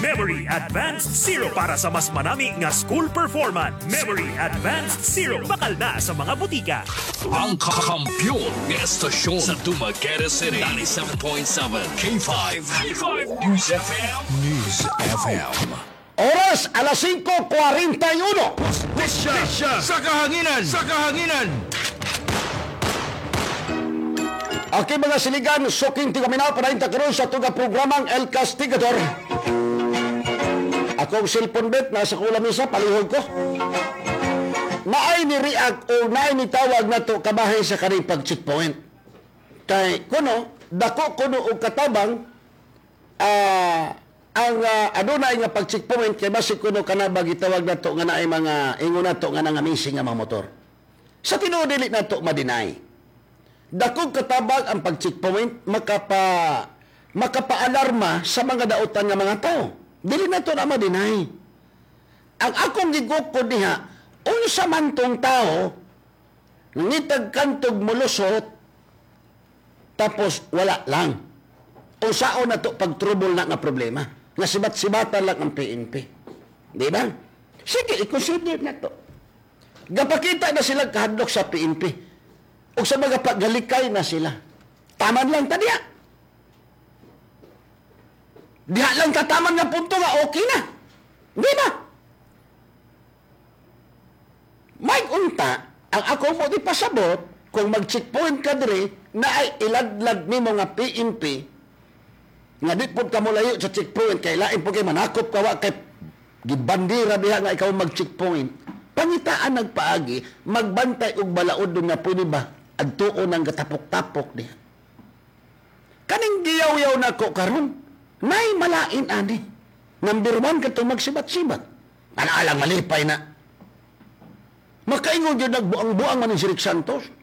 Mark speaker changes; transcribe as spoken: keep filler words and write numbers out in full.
Speaker 1: Memory Advanced Zero para sa mas manami nga school performance. Memory Advanced Zero bakal na sa mga butika.
Speaker 2: Ang kakampyon ng estasyon sa Dumaguete City. ninety-seven point seven K five. K five News F M. News F M.
Speaker 3: Oras, alas singko kwarenta y uno.
Speaker 2: Pusya sa kahanginan. Sa kahanginan.
Speaker 3: Okay mga siligan, suking tigaminaw para hinta karon sa tuga programang El Castigador. Akong cellphone bet, nasa kulam isa, palihog ko. Naay ni react o naay ni tawag na to kabahay sa kaning pag-checkpoint. Kay, kuno, dako kuno o katabang, ah, ang uh, adunay nga pag-checkpoint, kay basi kuno ka na ba gitawag na to nga naay mga, ingon na to nga nga missing nga mga motor. Sa tinuod dili na to madinay. Dako katabang ang pag-checkpoint, makapa, makapa-alarma sa mga dautan nga mga tao. Dili na ito na madinay. Ang akong gigok ko diha, unsa man tong tao, ngitag kantog mulusot, tapos wala lang. Unsaon na ito pagtrubol na nga problema. Nga sibat-sibatan lang ang P N P. Di ba? Sige, i-consider na ito. Gapakita na sila kahadlok sa P N P. O sa mga paggalikay na sila. Taman lang tadiya. Diha lang kataman nga punto nga okay na. Di ba? May unta, ang ako mo di pasabot, kung mag-checkpoint ka diri, na ay iladlad ni mo nga P N P, nga di po ka mo layo sa checkpoint, kay lain po kay manakop ka, wa kay gibandira diha nga ikaw mag-checkpoint. Pangitaan nagpaagi, magbantay og balaod doon nga pwede ba, adtuon ang gatapok-tapok diha. Kaning giyaw-yaw na ko karon, nay malain ani. Number one ka itong magsibat-sibat. Panaalang malipay na. Makaingon yun nagbuang-buang man si Rick Santos.